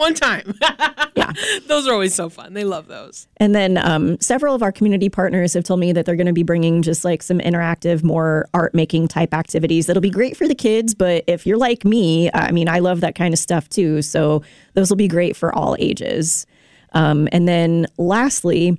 one time. Yeah. Those are always so fun. They love those. And then several of our community partners have told me that they're going to be bringing just like some interactive, more art making type activities that'll be great for the kids. But if you're like me, I mean, I love that kind of stuff too. So those will be great for all ages. And then lastly,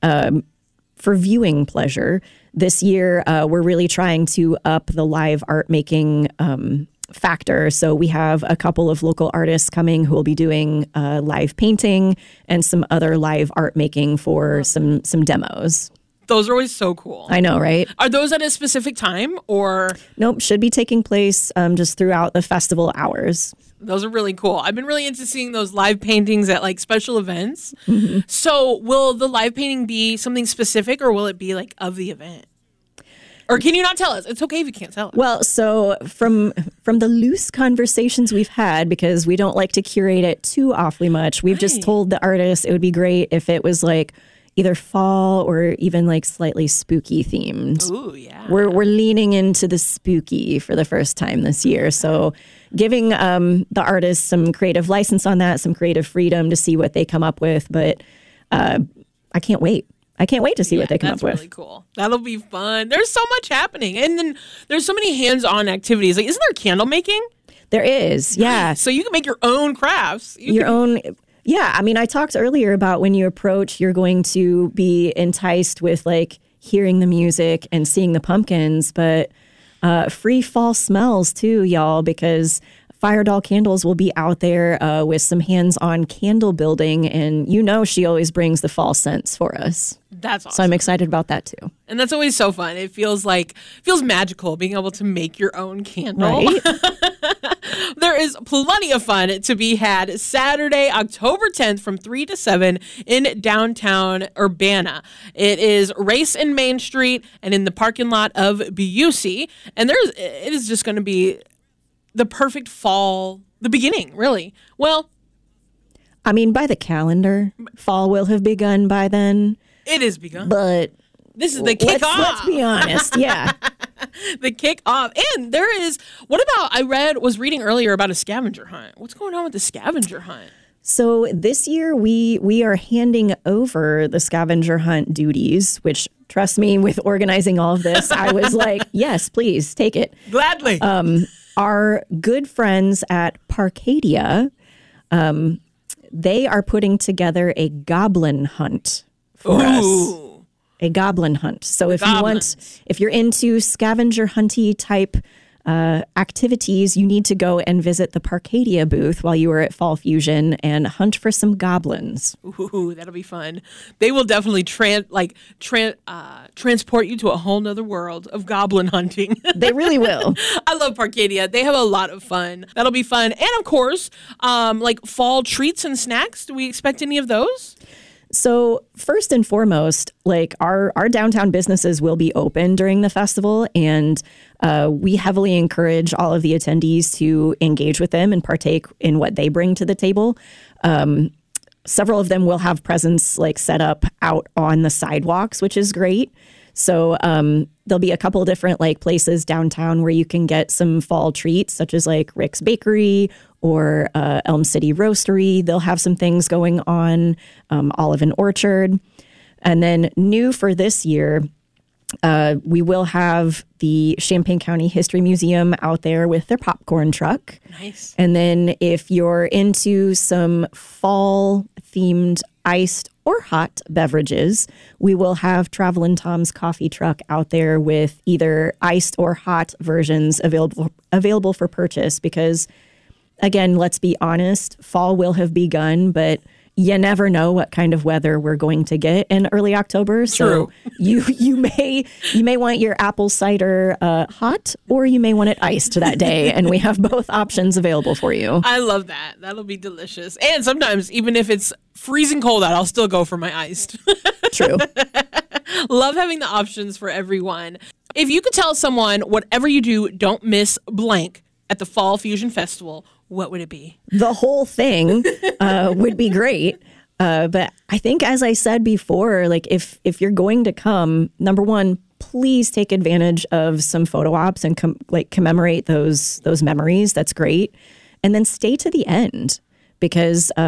for viewing pleasure, this year, we're really trying to up the live art making factor. So we have a couple of local artists coming who will be doing live painting and some other live art making for some demos. Those are always so cool. I know, right? Are those at a specific time or? Nope, should be taking place just throughout the festival hours. Those are really cool. I've been really into seeing those live paintings at like special events. Mm-hmm. So will the live painting be something specific or will it be like of the event? Or can you not tell us? It's okay if you can't tell us. Well, so from the loose conversations we've had, because we don't like to curate it too awfully much, we've just told the artists it would be great if it was like either fall or even like slightly spooky themed. Ooh, yeah. We're leaning into the spooky for the first time this year. So giving the artists some creative license on that, some creative freedom to see what they come up with. But I can't wait. I can't wait to see what they come up with. That's really cool. That'll be fun. There's so much happening. And then there's so many hands-on activities. Like, isn't there candle making? There is, yeah. So you can make your own crafts. Yeah. I mean, I talked earlier about when you approach, you're going to be enticed with like hearing the music and seeing the pumpkins, but free fall smells too, y'all, because Fire Doll Candles will be out there with some hands-on candle building, and you know she always brings the fall scents for us. That's awesome. So I'm excited about that too. And that's always so fun. It feels magical being able to make your own candle. Right? There is plenty of fun to be had Saturday, October 10th from 3 to 7 in downtown Urbana. It is Race and Main Street and in the parking lot of Busey. And it is just going to be the perfect fall, the beginning, really. Well, I mean, by the calendar, fall will have begun by then. It is begun. But this is the kickoff. Let's be honest, yeah. The kickoff. And I was reading earlier about a scavenger hunt. What's going on with the scavenger hunt? So this year we are handing over the scavenger hunt duties, which, trust me, with organizing all of this, I was like, yes, please, take it. Gladly. Our good friends at Parkadia, they are putting together a goblin hunt for us. A goblin hunt. So if you're into scavenger hunty type activities, you need to go and visit the Parkadia booth while you are at Fall Fusion and hunt for some goblins. Ooh, that'll be fun. They will definitely transport you to a whole nother world of goblin hunting. They really will. I love Parkadia. They have a lot of fun. That'll be fun. And of course, like fall treats and snacks. Do we expect any of those? So first and foremost, like our downtown businesses will be open during the festival, and we heavily encourage all of the attendees to engage with them and partake in what they bring to the table. Several of them will have presents like set up out on the sidewalks, which is great. So there'll be a couple different like places downtown where you can get some fall treats, such as like Rick's Bakery or Elm City Roastery. They'll have some things going on, Olive and Orchard. And then new for this year, we will have the Champaign County History Museum out there with their popcorn truck. Nice. And then if you're into some fall-themed iced or hot beverages, we will have Travelin' Tom's coffee truck out there with either iced or hot versions available for purchase because, again, let's be honest, fall will have begun, but you never know what kind of weather we're going to get in early October. So you may want your apple cider hot, or you may want it iced that day, and we have both options available for you. I love that. That'll be delicious. And sometimes, even if it's freezing cold out, I'll still go for my iced. True. Love having the options for everyone. If you could tell someone, whatever you do, don't miss blank at the Fall Fusion Festival, what would it be? The whole thing would be great. But I think, as I said before, like if you're going to come, number one, please take advantage of some photo ops and commemorate those memories. That's great. And then stay to the end because